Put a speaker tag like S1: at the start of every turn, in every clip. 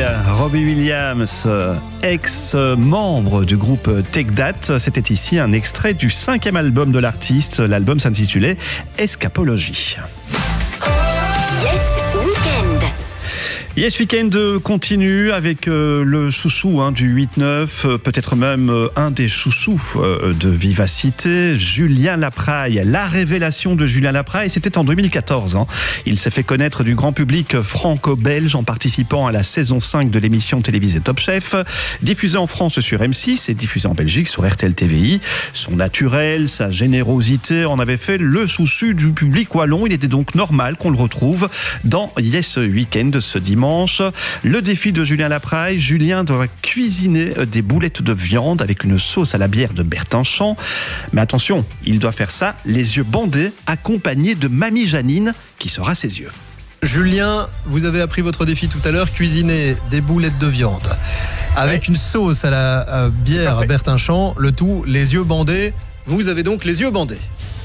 S1: Cyril, Robbie Williams, ex-membre du groupe Take That. C'était ici un extrait du 5e album de l'artiste. L'album s'intitulait Escapologie. Yes Weekend continue avec le chouchou du 8-9, peut-être même un des chouchous de Vivacité, Julien Lapraille. La révélation de Julien Lapraille, c'était en 2014. Il s'est fait connaître du grand public franco-belge en participant à la saison 5 de l'émission télévisée Top Chef, diffusée en France sur M6 et diffusée en Belgique sur RTL TVI. Son naturel, sa générosité en avait fait le chouchou du public wallon. Il était donc normal qu'on le retrouve dans Yes Weekend ce dimanche. Le défi de Julien Lapraille, Julien doit cuisiner des boulettes de viande avec une sauce à la bière de Bertinchamp. Mais attention, il doit faire ça les yeux bandés, accompagné de Mamie Janine qui sera ses yeux.
S2: Julien, vous avez appris votre défi tout à l'heure, cuisiner des boulettes de viande avec une sauce à la bière Bertinchamp, le tout les yeux bandés. Vous avez donc les yeux bandés.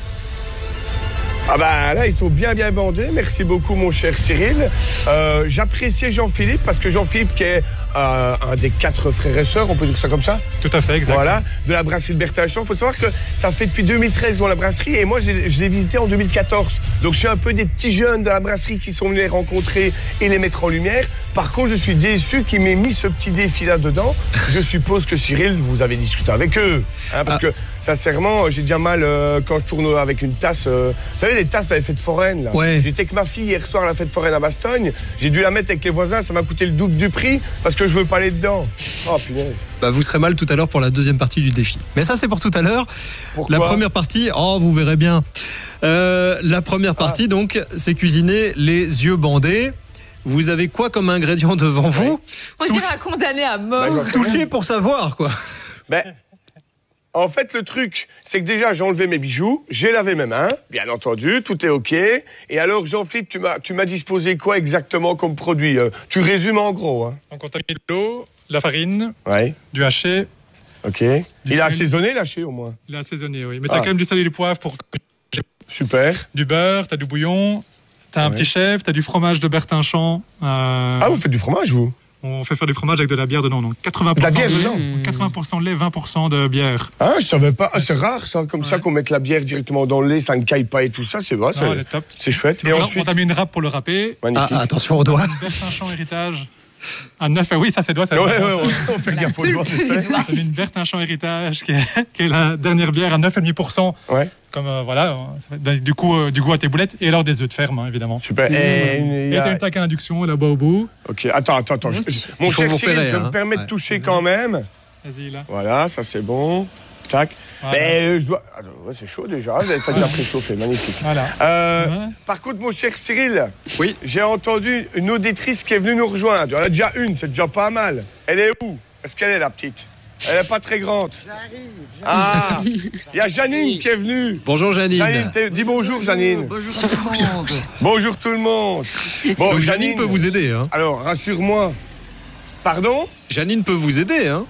S3: Ah bah là, ils sont bien bandés. Merci beaucoup, mon cher Cyril. J'appréciais Jean-Philippe, parce que Jean-Philippe qui est un des 4 frères et sœurs, on peut dire ça comme ça?
S4: Tout à fait, exactement.
S3: Voilà, de la brasserie de Bertinchamp. Il faut savoir que ça fait depuis 2013 dans la brasserie, et moi, je l'ai visité en 2014. Donc, je suis un peu des petits jeunes de la brasserie qui sont venus les rencontrer et les mettre en lumière. Par contre, je suis déçu qu'ils m'aient mis ce petit défi-là dedans. Je suppose que Cyril, vous avez discuté avec eux. Parce que, sincèrement, j'ai déjà mal quand je tourne avec une tasse. Vous savez, les tasses à la fête foraine, là.
S2: Ouais.
S3: J'étais avec ma fille hier soir à la fête foraine à Bastogne. J'ai dû la mettre avec les voisins. Ça m'a coûté le double du prix parce que je veux pas aller dedans. Oh, punaise.
S2: Vous serez mal tout à l'heure pour la deuxième partie du défi. Mais ça, c'est pour tout à l'heure.
S3: Pourquoi ?
S2: La première partie, vous verrez bien. La première partie, donc, c'est cuisiner les yeux bandés. Vous avez quoi comme ingrédient devant vous?
S5: On dirait un condamné à mort.
S2: Touchez pour savoir, quoi.
S3: En fait, le truc, c'est que déjà, j'ai enlevé mes bijoux, j'ai lavé mes mains, bien entendu, tout est OK. Et alors, Jean-Philippe, tu m'as disposé quoi exactement comme produit? Tu résumes en gros.
S4: Donc, on t'a mis de l'eau, de la farine,
S3: Ouais.
S4: du haché.
S3: OK. Il a assaisonné, l'haché, au moins?
S4: Il a assaisonné, oui. Mais t'as quand même du sel et du poivre pour
S3: Super.
S4: du beurre, t'as du bouillon, t'as un petit chèvre, t'as du fromage de Bertinchamp.
S3: Ah, vous faites du fromage, vous?
S4: On fait faire du fromage avec de la bière dedans, donc 80%
S3: De la bière
S4: de lait,
S3: dedans
S4: 80% de lait, 20% de bière.
S3: Ah, je savais pas. Ah, c'est rare, ça, comme ça, qu'on mette la bière directement dans le lait, ça ne caille pas et tout ça, c'est vrai.
S4: Non, elle est top.
S3: C'est chouette. Et
S4: Donc,
S3: ensuite,
S4: on t'a mis une râpe pour le râper.
S3: magnifique.
S2: Attention aux doigts.
S4: Bertinchamp héritage. À 9, oui, ça c'est doigt.
S3: Ouais, on fait gaffe aux doigts, tu sais.
S4: On a mis une Bertinchamp héritage qui est la dernière bière à 9,5%.
S3: Ouais.
S4: Comme voilà, ça va donner du goût à tes boulettes et alors des œufs de ferme, évidemment.
S3: Super.
S4: Et t'as une taque à induction là-bas au bout.
S3: Ok, attends. Mon
S2: faut
S3: cher
S2: vous
S3: Cyril,
S2: repérer,
S3: je me permets de toucher quand même.
S4: Vas-y, là.
S3: Voilà, ça c'est bon. Tac.
S4: Voilà.
S3: Mais je dois. Alors, ouais, c'est chaud déjà. T'as déjà préchauffé, magnifique.
S4: Voilà.
S3: Par contre, mon cher Cyril,
S2: Oui.
S3: j'ai entendu une auditrice qui est venue nous rejoindre. Il y en a déjà une, c'est déjà pas mal. Elle est où? Est-ce qu'elle est la petite? Elle n'est pas très grande.
S6: J'arrive.
S3: Ah, il y a Janine qui est venue.
S2: Bonjour, Janine.
S3: Dis bonjour, Janine.
S6: Bonjour tout le monde.
S3: Bonjour tout le monde. Bon,
S2: Donc, Janine peut vous aider, hein.
S3: Alors, rassure-moi. Pardon?
S2: Janine peut vous aider, hein.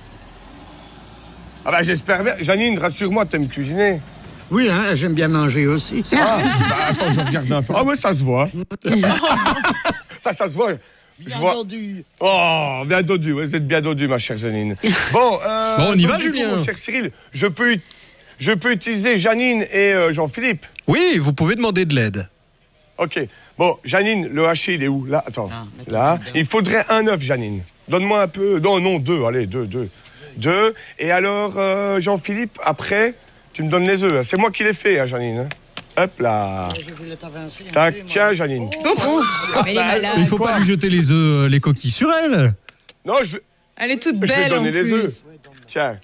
S3: Ah bah j'espère bien. Janine, rassure-moi, t'aimes cuisiner.
S6: Oui, j'aime bien manger aussi.
S3: Ah, bah attends, je regarde un peu. Ah ouais, ça se voit. ça se voit.
S6: Bien entendu.
S3: Oh, bien dodu, vous êtes bien dodu, ma chère Janine. Bon,
S2: on y va,
S3: donc, du coup,
S2: Julien.
S3: mon cher Cyril, je peux utiliser Janine et Jean-Philippe.
S2: Oui, vous pouvez demander de l'aide.
S3: Ok. Bon, Janine, le haché, il est où? Là, attends. Là. Il faudrait un œuf, Janine. Donne-moi un peu. Non, 2. Allez, 2. 2. Et alors, Jean-Philippe, après, tu me donnes les œufs. C'est moi qui les fais, hein, Janine. Hop là.
S6: Je voulais t'avancer.
S3: Tac, tiens, Janine.
S5: Mais il est malade.
S2: Il faut pas lui jeter les coquilles sur elle.
S3: Non, je
S5: Elle est toute
S3: vais
S5: belle en
S3: donner les œufs.
S5: plus.
S3: Tiens.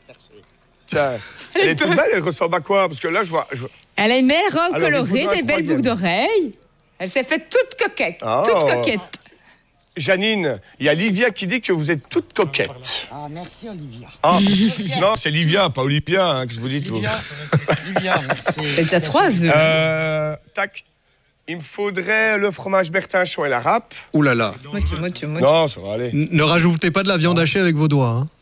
S3: Elle est toute belle, elle ressemble à quoi? Parce que là, je vois...
S5: Elle a une belle robe
S3: Alors, il
S5: colorée,
S3: faudra
S5: des
S3: un
S5: belles boucles
S3: troisième.
S5: d'oreilles. Elle s'est faite toute coquette.
S3: Oh.
S5: Toute coquette.
S3: Janine, il y a Livia qui dit que vous êtes toute coquette.
S6: Ah, merci Olivia.
S3: Ah, non, c'est Livia, pas Olivia, hein, que vous dites.
S6: Livia, merci.
S5: C'est déjà 3 œufs.
S3: Tac. Il me faudrait le fromage Bertinchamp et la râpe.
S2: Ouh là là.
S5: Moitié.
S3: Non, ça va aller.
S2: Ne rajoutez pas de la viande hachée avec vos doigts, hein.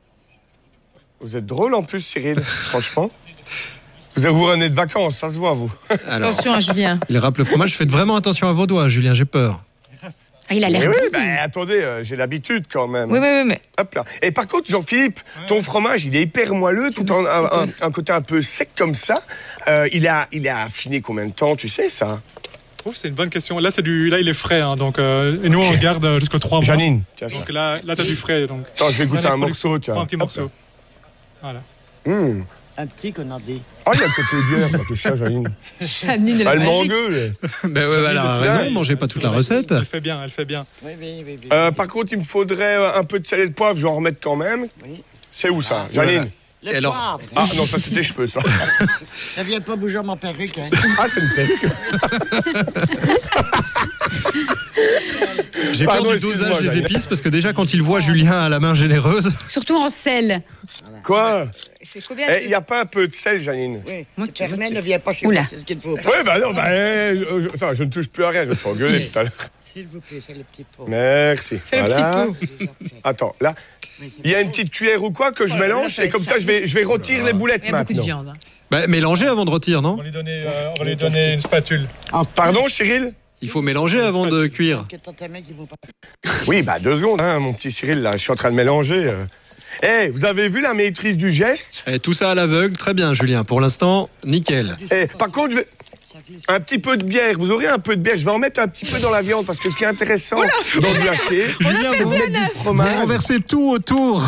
S3: Vous êtes drôle en plus, Cyril, franchement. Vous revenez de vacances, ça se voit, vous.
S2: Alors,
S5: Attention à Julien.
S2: il râpe le fromage. Faites vraiment attention à vos doigts, Julien, j'ai peur.
S5: Il a l'air
S3: Oui,
S5: bon.
S3: attendez, j'ai l'habitude quand même.
S5: Oui.
S3: Hop là. Et par contre, Jean-Philippe, ton fromage, il est hyper moelleux, tout en un côté un peu sec comme ça. Il a affiné combien de temps, tu sais ça?
S4: Ouf, c'est une bonne question. Là, là, il est frais, hein, donc et nous on le garde jusqu'aux 3 mois.
S3: Janine, tiens.
S4: Donc là, t'as du frais. Donc.
S3: Attends, je vais goûter un morceau, tiens.
S4: Prends un petit morceau. Voilà.
S6: Un petit qu'on a dit.
S3: Oh, il y a le côté bière, là, tout ça, Janine.
S5: Janine,
S3: Elle m'engueule.
S2: Ben ouais, elle a raison, mangez pas toute la recette.
S4: Elle fait bien.
S6: Oui.
S3: Par contre, il me faudrait un peu de sel et de poivre, je vais en remettre quand même.
S6: Oui.
S3: C'est où ça, Janine?
S6: Les
S2: alors
S6: poivres.
S3: Ah non, ça c'est tes cheveux, ça.
S6: Ne viens pas bouger ma perruque. Hein.
S3: Ah, c'est une perruque.
S2: J'ai peur
S3: Pardon,
S2: du
S3: excuse-moi,
S2: dosage des
S3: Janine.
S2: épices parce que déjà quand il voit Julien à la main généreuse.
S5: Surtout en sel.
S3: Quoi?
S5: C'est combien
S3: Il n'y a pas un peu de sel, Janine?
S6: Oui.
S5: Moi,
S6: Tu permets, ne viens pas chez
S5: Oula.
S6: moi, c'est ce qu'il faut.
S3: Oui, bah non, ça, je ne touche plus à rien, je vais te engueuler tout à l'heure.
S6: S'il vous plaît, c'est le petit pot.
S3: Merci.
S5: Fais un petit pot.
S3: Attends, là, il y a une petite cuillère ou quoi que je mélange
S5: là,
S3: et comme ça, je vais rôtir les boulettes
S5: Il y a beaucoup de
S3: maintenant.
S5: viande. Hein.
S2: Bah, mélangez avant de rôtir, non?
S4: On va lui donner une spatule.
S3: Pardon, Cyril?
S2: Il faut mélanger avant de cuire.
S6: Que t'as tes mecs qui vont pas.
S3: Oui, bah 2 secondes, hein, mon petit Cyril, là, je suis en train de mélanger. Eh, vous avez vu la maîtrise du geste?
S2: Et tout ça à l'aveugle, très bien Julien. Pour l'instant, nickel.
S3: Eh, par contre, je vais... Un petit peu de bière, vous aurez un peu de bière, je vais en mettre un petit peu dans la viande parce que ce qui est intéressant dans du haché,
S5: On a
S2: Julien,
S5: perdu
S2: vous
S5: un
S3: mettre du
S5: œuf.
S2: Vous
S3: fromage.
S2: renversez tout autour.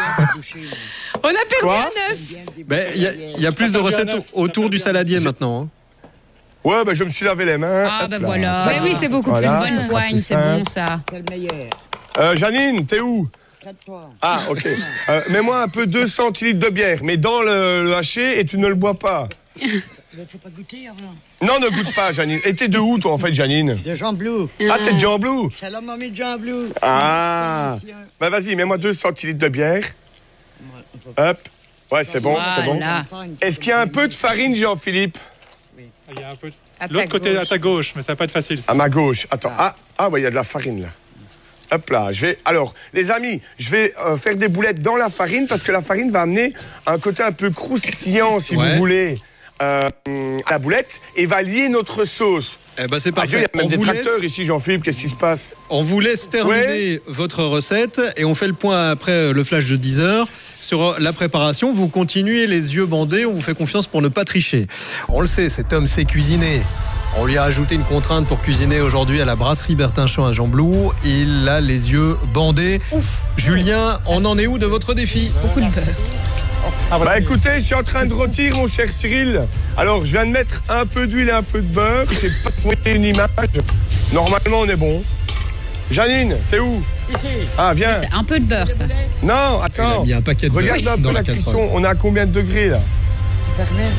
S5: On a perdu
S3: Quoi
S5: un œuf.
S2: Ben, il y a plus de recettes autour du saladier maintenant. Hein.
S3: Ouais, bah je me suis lavé les mains.
S5: Ah,
S3: Hop
S5: bah
S3: là.
S5: voilà. Mais oui, c'est beaucoup
S3: Voilà,
S5: plus
S3: ça
S5: bonne
S3: sera
S5: poigne,
S3: plus
S5: c'est bon
S3: simple.
S5: ça.
S6: C'est le meilleur.
S3: Janine, t'es où?
S6: Près de toi.
S3: Ah, ok. Mets-moi un peu 2 centilitres de bière, mais dans le haché et tu ne le bois pas.
S6: Il faut pas goûter avant.
S3: Non, ne goûte pas, Janine. Et t'es de où, toi, en fait, Janine?
S6: De Jean Blou.
S3: Ah, t'es de Jean Blou.
S6: C'est la mamie de Jean Blou.
S3: Ah. Bah vas-y, mets-moi 2 centilitres de bière. Hop. Ouais, c'est bon, c'est bon.
S5: Voilà.
S3: Est-ce qu'il y a un peu de farine, Jean-Philippe?
S4: Il y a un peu.
S5: À ta
S4: L'autre côté,
S5: gauche.
S4: à ta gauche, mais ça va pas être facile. Ça.
S3: À ma gauche. Attends. Ouais, il y a de la farine, là. Hop là, alors, les amis, je vais faire des boulettes dans la farine parce que la farine va amener un côté un peu croustillant, si vous voulez, à la boulette et va lier notre sauce.
S2: Eh ben c'est
S3: Ah, Dieu, il y
S2: parfait.
S3: a même des tracteurs ici, Jean-Philippe, qu'est-ce qui se passe?
S2: On vous laisse terminer votre recette et on fait le point après le flash de 10h sur la préparation. Vous continuez les yeux bandés, on vous fait confiance pour ne pas tricher. On le sait, cet homme sait cuisiner. On lui a ajouté une contrainte pour cuisiner aujourd'hui à la brasserie Bertinchamp à Jean-Blou. Il a les yeux bandés. Ouf. Julien, on en est où de votre défi?
S5: Beaucoup de beurre.
S3: Bah écoutez, je suis en train de rôtir, mon cher Cyril. Alors, je viens de mettre un peu d'huile et un peu de beurre. C'est pas pour une image. Normalement, on est bon. Janine, t'es où?
S6: Ici.
S3: Ah, viens.
S5: C'est un peu de beurre, ça.
S3: Non,
S2: Il a
S3: attends.
S2: mis un paquet de beurre
S3: Regarde un
S2: dans
S3: peu
S2: la
S3: la
S2: casserole.
S3: cuisson. On est à combien de degrés, là?
S6: Tu permets?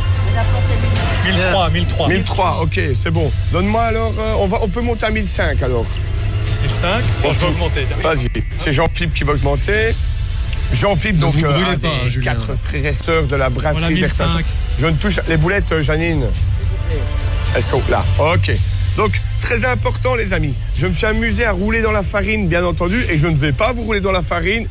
S4: 1003.
S3: 1003, ok, c'est bon. Donne-moi alors, on peut monter à 1005 alors.
S4: 1005. Bon, je vais augmenter. Tiens.
S3: Vas-y, c'est Jean-Philippe qui va augmenter. Jean-Philippe,
S2: Ne
S3: donc
S2: vous brûlez
S3: un
S2: pas,
S3: des
S2: Julien.
S3: 4 frères et sœurs de la
S4: Voilà,
S3: brasserie
S4: 1005.
S3: Bertinchamp. Je ne touche les boulettes, Janine. Elles sont là, ok. Donc, très important les amis, je me suis amusé à rouler dans la farine, bien entendu, et je ne vais pas vous rouler dans la farine.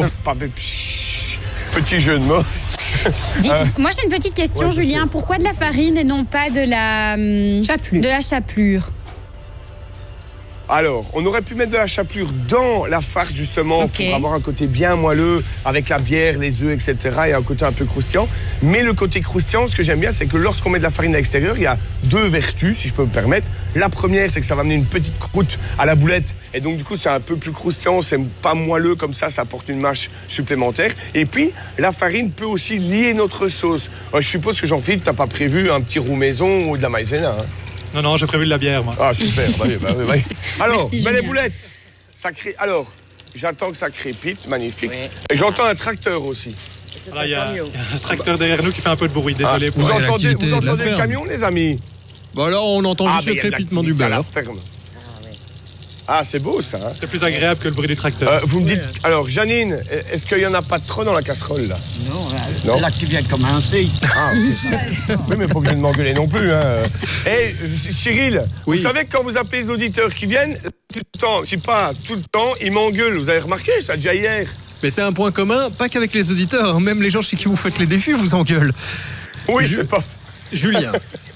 S3: Petit jeu de mots.
S7: Moi j'ai une petite question,
S3: Ouais,
S7: Julien. Pourquoi de la farine et non pas de la
S5: Chapelure.
S7: de la chapelure?
S3: Alors, on aurait pu mettre de la chapelure dans la farce, justement,
S5: Ok.
S3: pour avoir un côté bien moelleux, avec la bière, les œufs, etc., et un côté un peu croustillant. Mais le côté croustillant, ce que j'aime bien, c'est que lorsqu'on met de la farine à l'extérieur, il y a 2 vertus, si je peux me permettre. La première, c'est que ça va amener une petite croûte à la boulette, et donc, du coup, c'est un peu plus croustillant, c'est pas moelleux comme ça apporte une mâche supplémentaire. Et puis, la farine peut aussi lier notre sauce. Je suppose que Jean-Philippe, t'as pas prévu un petit roux maison ou de la maïzena, hein?
S4: Non, j'ai prévu de la bière, moi.
S3: Ah, super, bah oui. Alors,
S7: Merci,
S3: mais les
S7: Julien.
S3: boulettes, ça crée... Alors, j'attends que ça crépite, magnifique. Et j'entends un tracteur aussi.
S4: Voilà, il y a un tracteur derrière nous qui fait un peu de bruit. Désolé.
S3: Vous
S2: Ouais,
S3: entendez,
S2: l'activité
S3: vous
S2: de la
S3: entendez le
S2: ferme.
S3: camion, les amis?
S2: Bon alors on entend juste
S3: mais
S2: le
S3: il y a de
S2: crépitement du
S3: l'activité à
S2: beurre.
S3: la ferme. Ah, c'est beau, ça. Hein.
S4: C'est plus agréable que le bruit du tracteur.
S3: Vous me dites... Alors, Janine, est-ce qu'il n'y en a pas trop dans la casserole, là?
S6: Non, là que tu viens de commencer.
S3: Ah, ok. Oui, mais pas obligé de m'engueuler non plus. Hein. Et Cyril,
S2: Oui.
S3: vous savez que quand vous appelez les auditeurs qui viennent, tout le temps, si pas tout le temps, ils m'engueulent. Vous avez remarqué ça déjà hier?
S2: Mais c'est un point commun, pas qu'avec les auditeurs, hein, même les gens chez qui vous faites les défis vous engueulent.
S3: Oui, c'est pas...
S2: Julien,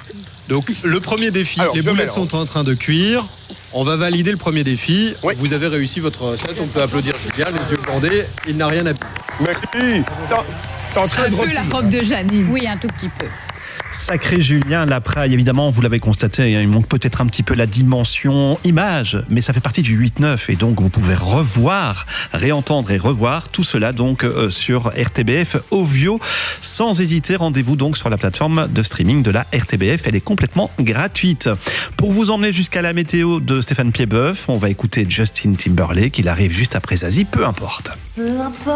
S2: Donc le premier défi,
S3: Alors,
S2: les
S3: je
S2: boulettes
S3: mélange.
S2: sont en train de cuire. On va valider le premier défi.
S3: Oui.
S2: Vous avez réussi votre recette. On peut applaudir Julien, les yeux bandés. Il n'a rien à dire.
S3: Merci. C'est en train
S5: Un
S3: de
S5: peu la
S3: reculer.
S5: robe de Janine.
S7: Oui, un tout petit peu.
S1: Sacré Julien Lapraille, évidemment, vous l'avez constaté, il manque peut-être un petit peu la dimension image, mais ça fait partie du 8-9 et donc vous pouvez revoir, réentendre et revoir tout cela donc sur RTBF Ovio. Sans hésiter, rendez-vous donc sur la plateforme de streaming de la RTBF, elle est complètement gratuite. Pour vous emmener jusqu'à la météo de Stéphane Piedboeuf, on va écouter Justin Timberlake, il arrive juste après Zazie, peu importe.